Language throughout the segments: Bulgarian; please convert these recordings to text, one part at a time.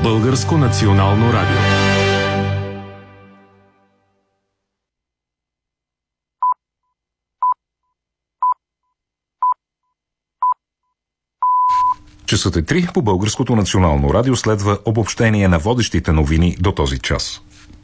Българско национално радио. Часът е 3 по Българското национално радио. Следва обобщение на водещите новини до този час.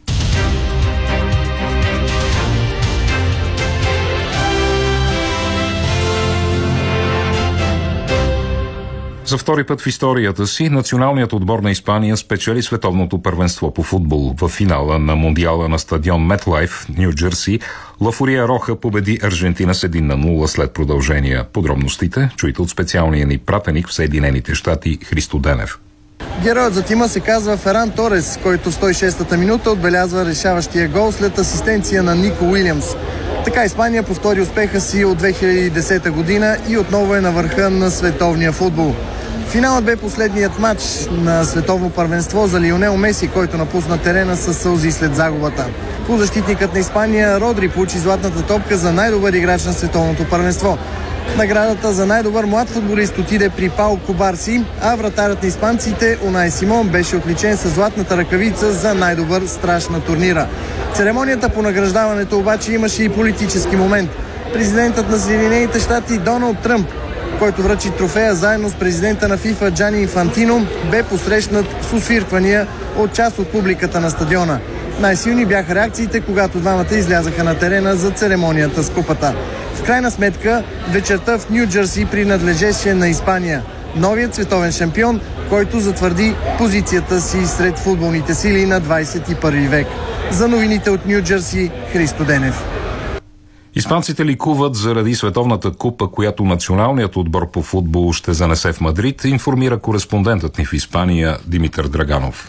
За втори път в историята си националният отбор на Испания спечели световното първенство по футбол. В финала на Мондиала на стадион Метлайф, Ню Джерси, Ла Фурия Роха победи Аржентина с 1-0 след продължения. Подробностите чуйте от специалния ни пратеник в Съединените щати Христо Денев. Героят за тима се казва Феран Торес, който в 106-та минута отбелязва решаващия гол след асистенция на Нико Уилямс. Така Испания повтори успеха си от 2010 година и отново е на върха на световния футбол. Финалът бе последният матч на световно първенство за Лионел Меси, който напусна терена със сълзи след загубата. Полузащитникът на Испания Родри получи златната топка за най-добър играч на световното първенство. Наградата за най-добър млад футболист отиде при Пау Кубарси, а вратарят на испанците Унай Симон беше отличен със златната ръкавица за най-добър страж на турнира. Церемонията по награждаването обаче имаше и политически момент. Президентът на Съединените щати Доналд Тръмп, който връчи трофея заедно с президента на ФИФА Джани Инфантино, бе посрещнат с освирквания от част от публиката на стадиона. Най-силни бяха реакциите, когато двамата излязаха на терена за церемонията с купата. В крайна сметка, вечерта в Ню Джерси принадлежеше на Испания. Новият световен шампион, който затвърди позицията си сред футболните сили на 21 век. За новините от Ню Джерси, Христо Денев. Испанците ликуват заради световната купа, която националният отбор по футбол ще занесе в Мадрид, информира кореспондентът ни в Испания Димитър Драганов.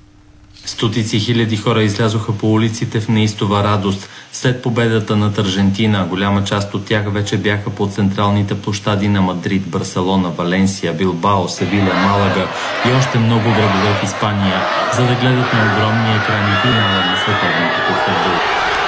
Стотици хиляди хора излязоха по улиците в неистова радост след победата над Аржентина. Голяма част от тях вече бяха по централните площади на Мадрид, Барселона, Валенсия, Билбао, Севиля, Малага и още много градове в Испания, за да гледат на огромни екрани финала на световното по футбол.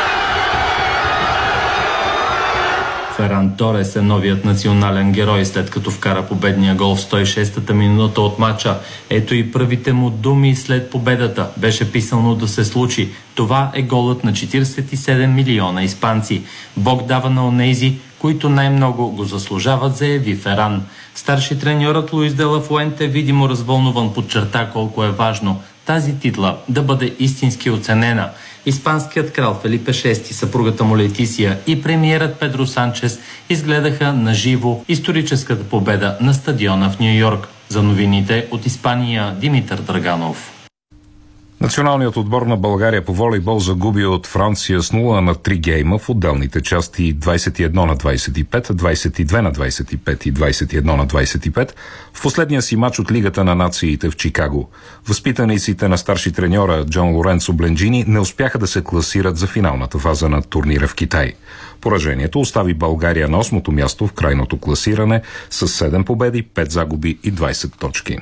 Феран Торес е новият национален герой, след като вкара победния гол в 106-та минута от матча. Ето и първите му думи след победата. Беше писано да се случи. Това е голът на 47 милиона испанци. Бог дава на онези, които най-много го заслужават, заяви Феран. Старши треньорът Луис де ла Фуенте, видимо развълнуван, подчерта колко е важно тази титла да бъде истински оценена. Испанският крал Фелипе VI, съпругата му Летисия и премиерът Педро Санчес изгледаха на живо историческата победа на стадиона в Ню Йорк. За новините от Испания, Димитър Драганов. Националният отбор на България по волейбол загуби от Франция с 0 на 3 гейма в отделните части 21 на 25, 22 на 25 и 21 на 25 в последния си матч от Лигата на нациите в Чикаго. Възпитаниците на старши треньора Джон Лоренцо Бленджини не успяха да се класират за финалната фаза на турнира в Китай. Поражението остави България на 8-то място в крайното класиране с 7 победи, 5 загуби и 20 точки.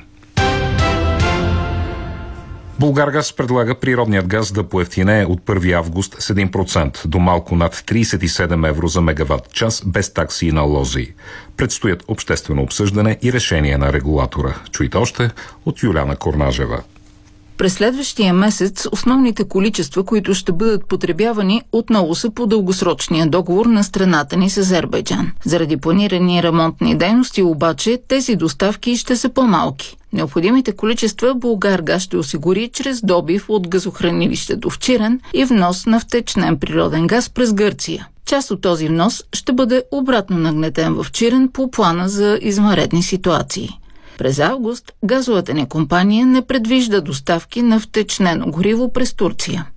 Булгаргаз предлага природният газ да поевтинее от 1 август с 1% до малко над 37 евро за мегаватт час без такси и налози. Предстоят обществено обсъждане и решение на регулатора. Чуйте още от Юлиана Корнажева. През следващия месец основните количества, които ще бъдат потребявани, отново са по дългосрочния договор на страната ни с Азербайджан. Заради планирани ремонтни дейности обаче тези доставки ще са по-малки. Необходимите количества Булгаргаз ще осигури чрез добив от газохранилището в Чирен и внос на втечнен природен газ през Гърция. Част от този внос ще бъде обратно нагнетен в Чирен по плана за извънредни ситуации. През август газовата ни компания не предвижда доставки на втечнено гориво през Турция.